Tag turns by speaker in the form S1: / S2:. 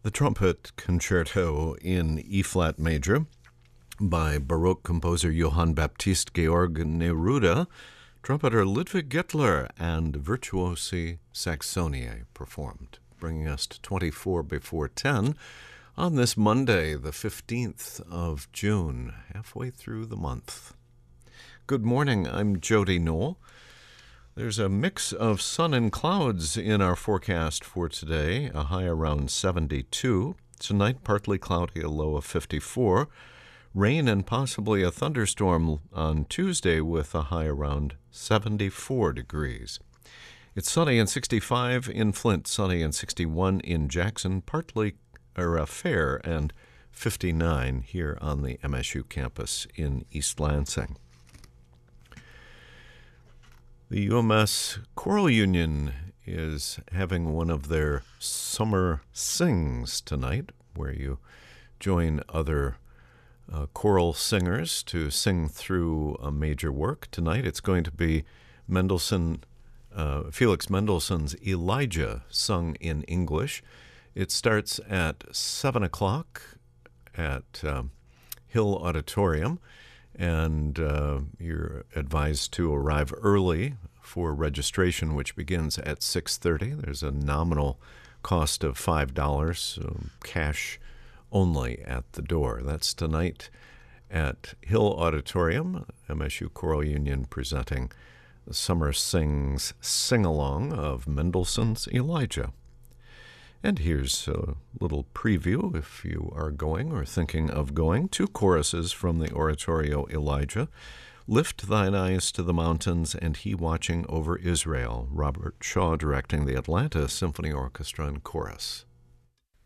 S1: The Trumpet Concerto in E-flat major by Baroque composer Johann Baptist Georg Neruda, trumpeter Ludwig Gittler, and Virtuosi Saxoniae performed, bringing us to 24 before 10 on this Monday, the 15th of June, halfway through the month. Good morning, I'm Jody Knoll. There's a mix of sun and clouds in our forecast for today, a high around 72. Tonight, partly cloudy, a low of 54. Rain and possibly a thunderstorm on Tuesday with a high around 74 degrees. It's sunny and 65 in Flint, sunny and 61 in Jackson, fair and 59 here on the MSU campus in East Lansing. The UMS Choral Union is having one of their summer sings tonight, where you join other choral singers to sing through a major work. Tonight it's going to be Felix Mendelssohn's Elijah, sung in English. It starts at 7 o'clock at Hill Auditorium. And you're advised to arrive early for registration, which begins at 6:30. There's a nominal cost of $5, so cash only at the door. That's tonight at Hill Auditorium, MSU Choral Union presenting the Summer Sings Sing-Along of Mendelssohn's Elijah. And here's a little preview, if you are going or thinking of going, 2 choruses from the oratorio Elijah. Lift Thine Eyes to the Mountains and He Watching Over Israel. Robert Shaw directing the Atlanta Symphony Orchestra and Chorus.